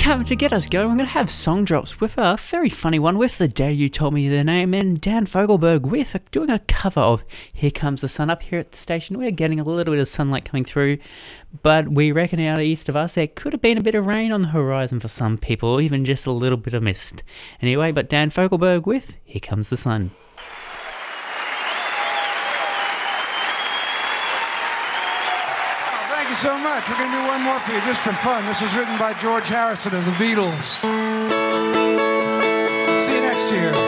To get us going, we're going to have song drops with a very funny one with The Day You Told Me Their Name, and Dan Fogelberg with doing a cover of Here Comes the Sun. Up here at the station, we're getting a little bit of sunlight coming through, but we reckon out east of us there could have been a bit of rain on the horizon for some people, or even just a little bit of mist. Anyway, but Dan Fogelberg with Here Comes the Sun. Thank you so much. We're going to do one more for you just for fun. This was written by George Harrison of the Beatles. See you next year.